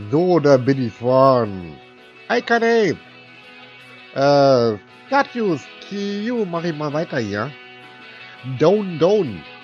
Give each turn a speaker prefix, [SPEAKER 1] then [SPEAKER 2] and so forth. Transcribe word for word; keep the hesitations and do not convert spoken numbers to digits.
[SPEAKER 1] So, da bin ich vorn. Hi, Kane. Äh, Gatius, Q, mach ich mal weiter hier. Down, down.